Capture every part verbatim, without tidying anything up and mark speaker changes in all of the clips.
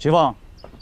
Speaker 1: 齐凤，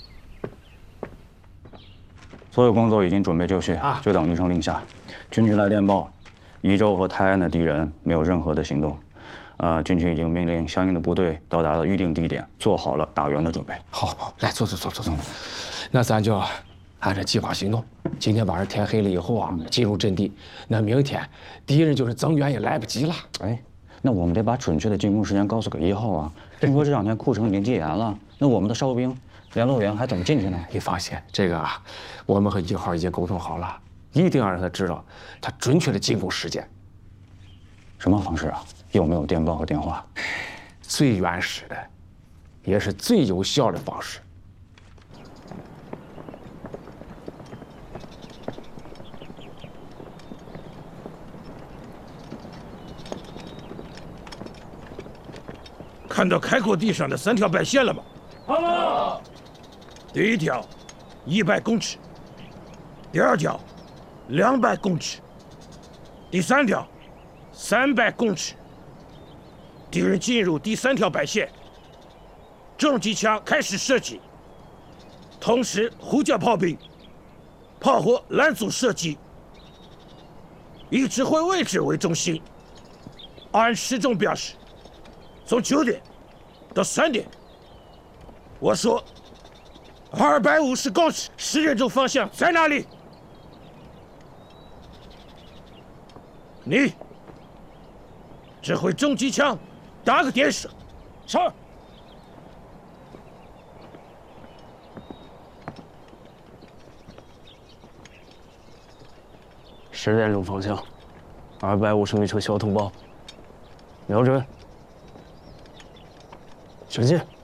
Speaker 1: 所有工作已经准备就绪，
Speaker 2: 啊，
Speaker 1: 就等一声令下。军区来电报，宜州和泰安的敌人没有任何的行动。呃，军区已经命令相应的部队到达了预定地点，做好了打援的准备。
Speaker 2: 好，好，来坐坐坐坐坐。那咱就按照计划行动。今天晚上天黑了以后啊，进入阵地。那明天敌人就是增援也来不及了。
Speaker 1: 哎，那我们得把准确的进攻时间告诉给一号啊。听说这两天库城已经戒严了，那我们的哨兵、联络员还怎么进去呢？
Speaker 2: 你放心，这个啊，我们和一号已经沟通好了，一定要让他知道他准确的进攻时间。
Speaker 1: 什么方式啊？有没有电报和电话？
Speaker 2: 最原始的，也是最有效的方式。
Speaker 3: 看到开阔地上的三条白线了吗？
Speaker 4: 看了。
Speaker 3: 第一条，一百公尺；第二条，两百公尺；第三条，三百公尺。敌人进入第三条白线，重机枪开始射击，同时呼叫炮兵，炮火拦阻射击，以指挥位置为中心，按时钟标示，从九点到三点。我说，二百五十公尺，十点钟方向在哪里？你指挥重机枪打个电射。
Speaker 4: 是。
Speaker 5: 十点钟方向，二百五十米处小通报，瞄准，前进。